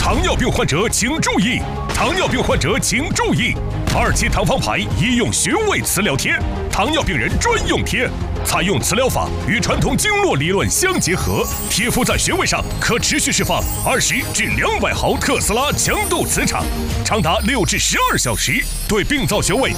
糖尿病患者请注意！糖尿病患者请注意！2期糖方牌医用穴位磁疗贴，糖尿病人专用贴，采用磁疗法与传统经络理论相结合，贴敷在穴位上可持续释放20至200毫特斯拉强度磁场，长达6至12小时，对病灶穴位